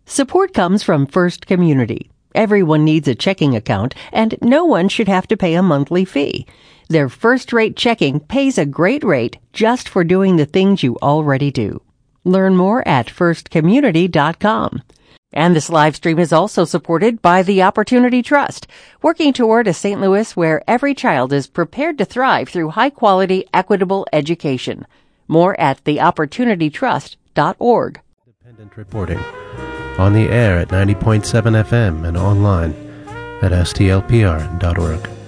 Support comes from First Community. Everyone needs a checking account, and no one should have to pay a monthly fee. Their first-rate checking pays a great rate just for doing the things you already do. Learn more at firstcommunity.com. And this live stream is also supported by the Opportunity Trust, working toward a St. Louis where every child is prepared to thrive through high-quality, equitable education. More at theopportunitytrust.org. Independent reporting. On the air at 90.7 FM and online at stlpr.org.